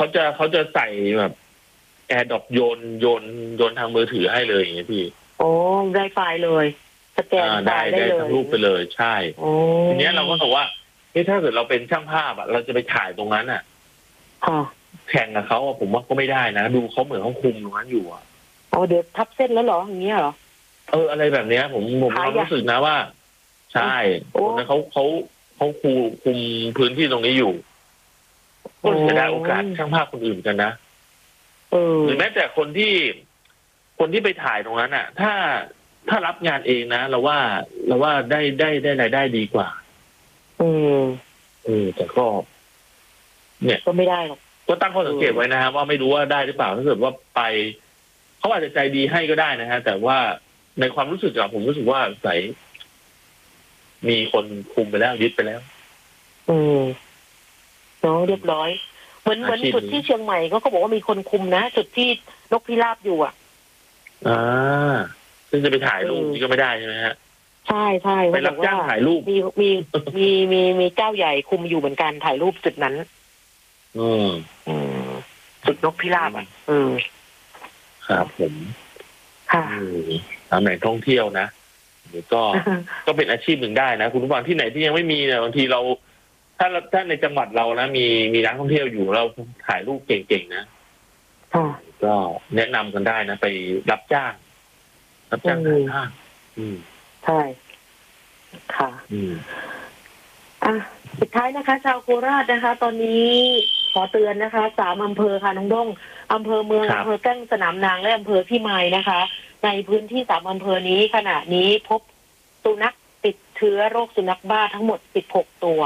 เขาจะใส่แบบแอร์ดรอปโยนทางมือถือให้เลยอย่างเงี้ยพี่โอ้ได้ไฟล์เลยสแกนได้ได้เลยทั้งรูปไปเลยใช่ทีเนี้ยเราก็บอกว่าถ้าเกิดเราเป็นช่างภาพเราจะไปถ่ายตรงนั้นแข่งกับเขาผมว่าก็ไม่ได้นะดูเขาเหมือนเขาคุมตรงนั้นอยู่อ๋อเดี๋ยวทับเส้นแล้วเหรออย่างเงี้ยเหรออะไรแบบเนี้ยผมความรู้สึกนะว่าใช่คนนั้นเขาคุมพื้นที่ตรงนี้อยู่ก็เสียดายโอกาสช่างภาพคนอื่นกันนะหรือแม้แต่คนที่ไปถ่ายตรงนั้นถ้ารับงานเองนะเราว่าได้รายได้ดีกว่าแต่ก็เนี่ยก็ไม่ได้หรอกก็ตั้งข้อสังเกตไว้นะครับว่าไม่รู้ว่าได้หรือเปล่าถ้าเกิดว่าไปเขาอาจจะใจดีให้ก็ได้นะฮะแต่ว่าในความรู้สึกผมรู้สึกว่าใส่มีคนคุมไปแล้วยึดไปแล้วเนาะเรียบร้อยเหมือนจุดที่เชียงใหม่ก็เขาบอกว่ามีคนคุมนะจุดที่นกพิราบอยู่ซึ่งจะไปถ่ายรูปนี่ก็ไม่ได้ใช่ไหมฮะใช่ไปรับจ้างถ่ายรูปมีเจ้าใหญ่คุมอยู่เหมือนกันถ่ายรูปจุดนั้นจุดนกพิราบครับผมค่ะตามแหล่งท่องเที่ยวนะก็เป็นอาชีพหนึ่งได้นะคุณผู้ฟังที่ไหนที่ยังไม่มีเนี่ยบางทีเราถ้าในจังหวัดเรานะมีนักท่องเที่ยวอยู่เราถ่ายรูปเก่งๆนะก็แนะนำกันได้นะไปรับจ้างถ่ายภาพใช่ค่ะสุดท้ายนะคะชาวโคราชนะคะตอนนี้ขอเตือนนะคะ3 อำเภอค่ะน้องด้งอำเภอเมืองอำเภอแก้งสนามนางและอำเภอพิมายนะคะในพื้นที่3 อำเภอนี้ขณะนี้พบสุนัขติดเชื้อโรคสุนัขบ้าทั้งหมด16 ตัว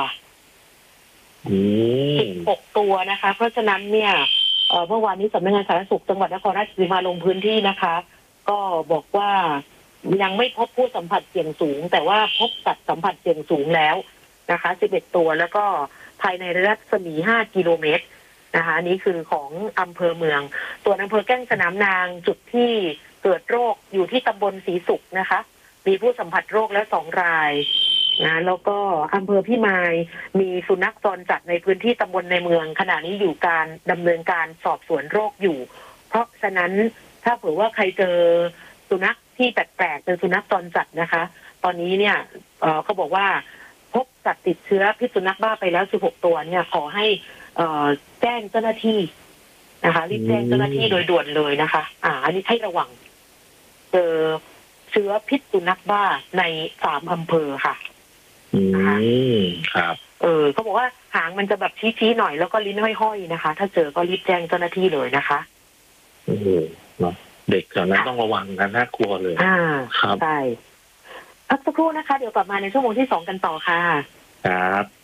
16 ตัวนะคะเพราะฉะนั้นเนี่ยเมื่อวานนี้สำนักงานสาธารณสุขจังหวัดนครราชสีมาลงพื้นที่นะคะก็บอกว่ายังไม่พบผู้สัมผัสเสี่ยงสูงแต่ว่าพบสัตว์สัมผัสเสี่ยงสูงแล้วนะคะ11 ตัวแล้วก็ภายในรัศมี5 กิโลเมตรนะคะนี่คือของอำเภอเมืองส่วนอำเภอแก้งสนามนางจุดที่เกิดโรคอยู่ที่ตำบลศรีสุขนะคะมีผู้สัมผัสโรคแล้ว2 รายนะแล้วก็อำเภอพิมายมีสุนัขจรจัดในพื้นที่ตำบลในเมืองขณะนี้อยู่การดำเนินการสอบสวนโรคอยู่เพราะฉะนั้นถ้าเผื่อว่าใครเจอสุนัขที่แปลกๆเป็นสุนัขจรจัดนะคะตอนนี้เนี่ยเขาบอกว่าพบสัตว์ติดเชื้อพิษสุนัขบ้าไปแล้ว16 ตัวเนี่ยขอให้แจ้งเจ้าหน้าที่นะคะรีบแจ้งเจ้าหน้าที่โดยด่วนเลยนะคะอันนี้ให้ระวังเจอเชื้อพิษสุนัขบ้าใน3 อำเภอค่ะครับเขาบอกว่าหางมันจะแบบชี้ๆหน่อยแล้วก็ลิ้นห้อยๆนะคะถ้าเจอก็รีบแจ้งเจ้าหน้าที่เลยนะคะเด็กเหล่านั้นต้องระวังกันน่ากลัวเลยครับใช่พักสักครู่นะคะเดี๋ยวกลับมาในชั่วโมงที่2กันต่อค่ะครับ